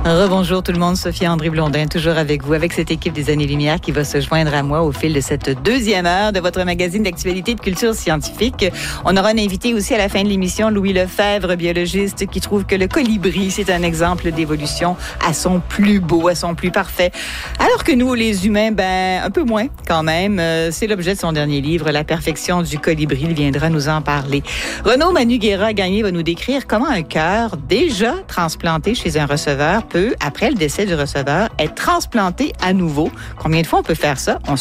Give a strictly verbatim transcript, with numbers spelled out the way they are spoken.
Rebonjour tout le monde, Sophie André Blondin, toujours avec vous, avec cette équipe des Années-Lumière qui va se joindre à moi au fil de cette deuxième heure de votre magazine d'actualité et de culture scientifique. On aura un invité aussi à la fin de l'émission, Louis Lefebvre, biologiste, qui trouve que le colibri, c'est un exemple d'évolution à son plus beau, à son plus parfait. Alors que nous, les humains, ben, un peu moins quand même. Euh, c'est l'objet de son dernier livre, La perfection du colibri. Il viendra nous en parler. Renaud Manu-Guérin-Gagné va nous décrire comment un cœur déjà transplanté chez un receveur peut, après le décès du receveur, être transplanté à nouveau. Combien de fois on peut faire ça? On